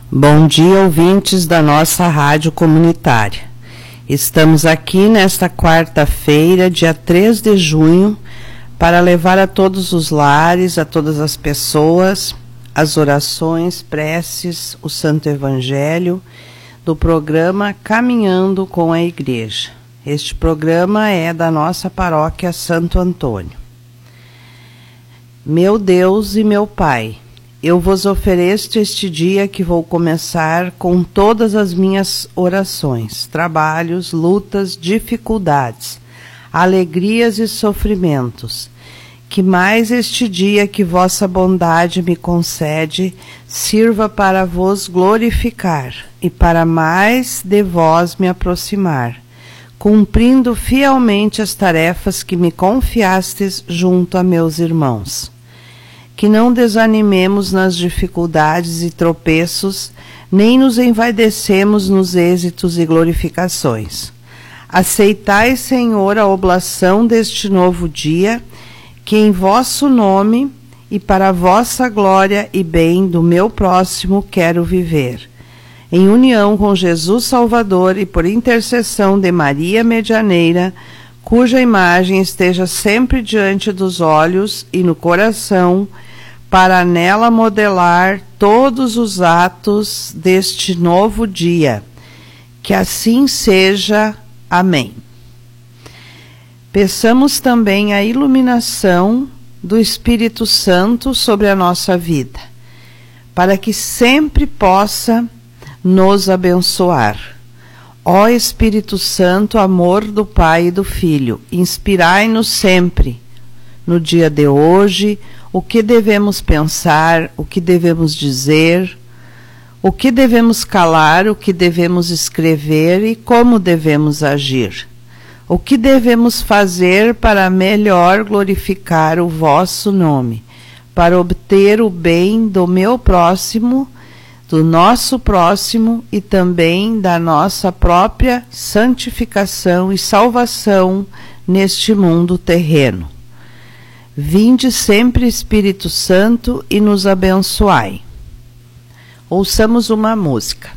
Bom dia, ouvintes da nossa rádio comunitária. Estamos aqui nesta quarta-feira, dia 3 de junho, para levar a todos os lares, a todas as pessoas, as orações, preces, o Santo Evangelho do programa Caminhando com a Igreja. Este programa é da nossa paróquia Santo Antônio. Meu Deus e meu Pai, eu vos ofereço este dia que vou começar com todas as minhas orações, trabalhos, lutas, dificuldades, alegrias e sofrimentos. Que mais este dia que vossa bondade me concede sirva para vos glorificar e para mais de vós me aproximar, cumprindo fielmente as tarefas que me confiastes junto a meus irmãos. Que não desanimemos nas dificuldades e tropeços, nem nos envaidecemos nos êxitos e glorificações. Aceitai, Senhor, a oblação deste novo dia, que em vosso nome e para a vossa glória e bem do meu próximo quero viver. Em união com Jesus Salvador e por intercessão de Maria Medianeira, cuja imagem esteja sempre diante dos olhos e no coração, para nela modelar todos os atos deste novo dia. Que assim seja. Amém. Peçamos também a iluminação do Espírito Santo sobre a nossa vida, para que sempre possa nos abençoar. Ó Espírito Santo, amor do Pai e do Filho, inspirai-nos sempre, no dia de hoje, o que devemos pensar, o que devemos dizer, o que devemos calar, o que devemos escrever e como devemos agir. O que devemos fazer para melhor glorificar o vosso nome, para obter o bem do meu próximo, do nosso próximo e também da nossa própria santificação e salvação neste mundo terreno. Vinde sempre, Espírito Santo, e nos abençoai. Ouçamos uma música.